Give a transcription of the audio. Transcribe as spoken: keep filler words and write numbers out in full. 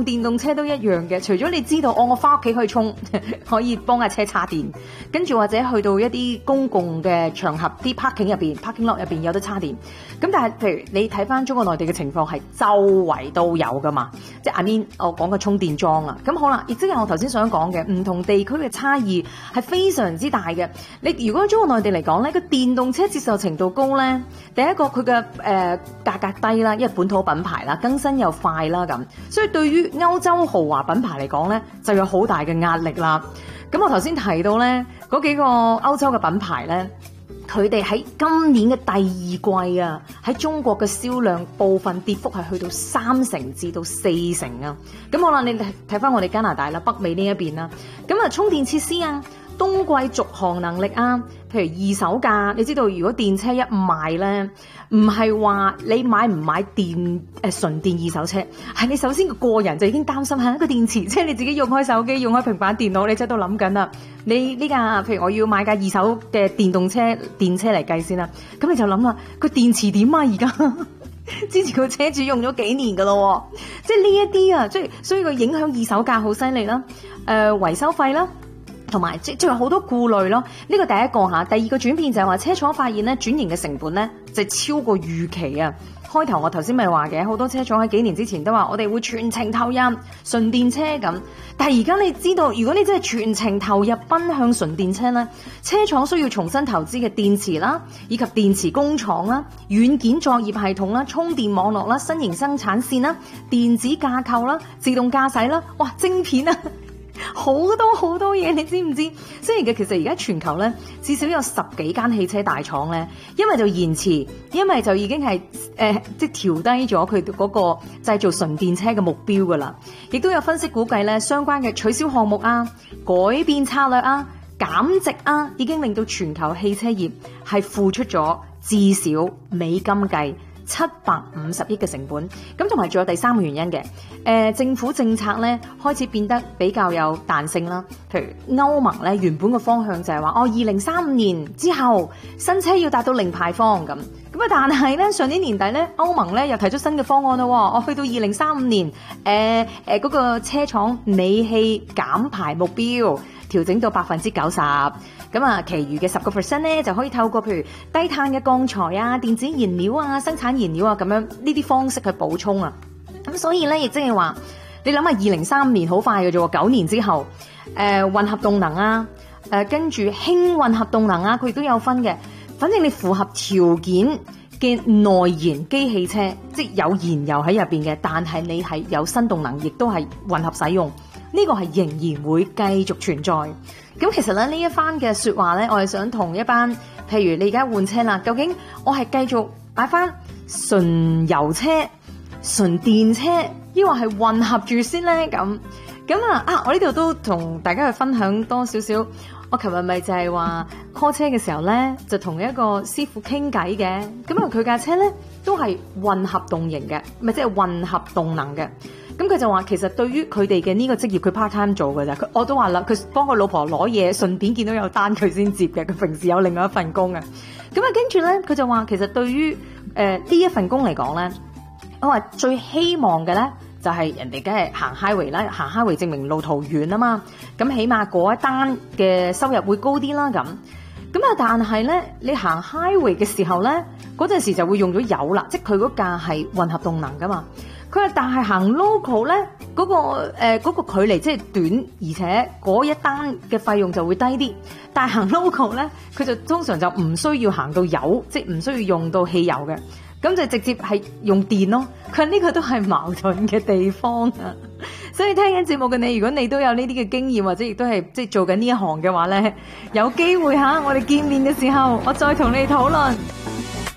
電動車都一樣嘅，除咗你知道，哦，我翻屋企可以充，可以幫架車叉電，跟住或者去到一啲公共嘅場合，啲 parking 入邊 parking lot 入邊有得叉電。咁但係譬如你睇翻中國內地嘅情況係周圍都有噶嘛，即係 I mean 我講嘅充電樁啊。咁好啦，亦即係我頭先想講嘅，唔同地區嘅差異係非常之大嘅。你如果中國內地嚟講咧，個電動車接受程度高咧，第一個佢嘅誒價格低啦，因為本土品牌啦，更新又快啦咁，所以對於歐洲豪華品牌嚟講咧，就有好大嘅壓力啦。咁我頭先提到咧嗰幾個歐洲嘅品牌咧，佢哋喺今年嘅第二季啊，喺中國嘅銷量部分跌幅係去到三成至到四成啊。咁可能你睇翻我哋加拿大啦，北美呢一邊啦，咁啊充電設施啊，冬季續航能力啊，譬如二手價，你知道如果電車一賣咧，唔係話你買唔買電誒純電二手車，係你首先個個人就已經擔心係一個電池，即係你自己用開手機、用開平板電腦，你就喺度諗緊啦。你呢架譬如我要買架二手嘅電動車電車嚟計先啦，咁你就諗啦，個電池點啊而家？之前個車主用咗幾年噶咯，即係呢一啲啊，即係所以佢影響二手價好犀利啦。誒、呃、維修費啦。同埋即係仲有好多顧慮咯，呢個第一個嚇，第二個轉變就係話車廠發現咧轉型嘅成本咧就超過預期啊！開頭我頭先咪話嘅，好多車廠喺幾年之前都話我哋會全程投入純電車咁，但係而家你知道，如果你真係全程投入奔向純電車咧，車廠需要重新投資嘅電池啦，以及電池工廠啦、軟件作業系統啦、充電網絡啦、新型生產線啦、電子架構啦、自動駕駛啦，哇，晶片啊！好多好多嘢，你知唔知？雖然嘅其實而家全球咧，至少有十幾間汽車大廠咧，因為就延遲，因為就已經係誒、呃、即係調低咗佢嗰個製造純電車嘅目標噶啦。亦都有分析估計咧，相關嘅取消項目啊、改變策略啊、減值啊，已經令到全球汽車業係付出咗至少美金計七百五十億嘅成本，咁同埋仲有第三個原因嘅，誒、呃、政府政策咧開始變得比較有彈性啦。譬如歐盟咧原本嘅方向就係話，哦二零三五年之後新車要達到零排放咁，咁啊但係咧上年年底咧歐盟咧又提出新嘅方案啦，我去到二零三五年，誒誒嗰個車廠尾氣減排目標調整到百分之九十。咁啊，其餘嘅十個 percent 咧，就可以透過譬如低碳嘅鋼材啊、電子燃料啊、生產燃料啊咁樣呢啲方式去補充啊。咁所以咧，亦即係話，你諗下，二零三五年好快嘅啫喎，九年之後，誒、呃、混合動能啊，誒、呃、跟住輕混合動能啊，佢亦都有分嘅。反正你符合條件嘅內燃機汽車，即係有燃油喺入邊嘅，但係你係有新動能，亦都係混合使用，呢、這個係仍然會繼續存在。咁其實咧呢一番嘅說話咧，我係想同一班，譬如你而家換車啦，究竟我係繼續買翻純油車、純電車，抑或係混合住先咧？咁咁啊啊！我呢度都同大家去分享多少少。我琴日咪就係話 call 車嘅時候咧，就同一個師傅傾偈嘅。咁啊，佢架車咧都係混合動型嘅，咪即係混合動能嘅。咁佢就話其實對於佢哋嘅呢個職業，佢 part time 做㗎咋。佢我都話啦，佢幫個老婆攞嘢，順便見到有單佢先接嘅。佢平時有另外一份工嘅。咁啊，跟住咧，佢就話其實對於誒呢一份工嚟講咧，我話最希望嘅咧就係、是、人哋梗係行 highway 啦，行 highway 證明路途遠啊嘛。咁起碼嗰一單嘅收入會高啲啦。咁咁啊，但係咧你行 highway 嘅時候咧，嗰陣時就會用咗油啦，即係佢嗰架係混合動能噶嘛。佢話但係行 local 咧，嗰、嗰個誒嗰、呃嗰個距離即係短，而且嗰一單嘅費用就會低啲。但係行 local 咧，佢就通常就唔需要行到油，即係唔需要用到汽油嘅，咁就直接係用電咯。佢話呢個都係矛盾嘅地方啊。所以聽緊節目嘅你，如果你都有呢啲嘅經驗，或者亦都係即係做緊呢一行嘅話咧，有機會嚇我哋見面嘅時候，我再同你討論。